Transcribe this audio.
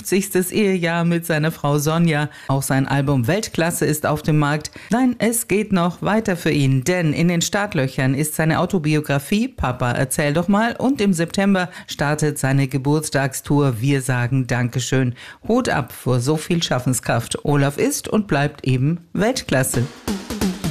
50. Ehejahr mit seiner Frau Sonja. Auch sein Album Weltklasse ist auf dem Markt. Nein, es geht noch weiter für ihn, denn in den Startlöchern ist seine Autobiografie Papa, erzähl doch mal, und im September startet seine Geburtstagstour Wir sagen Dankeschön. Hut ab vor so viel Schaffenskraft. Olaf ist und bleibt eben Weltklasse.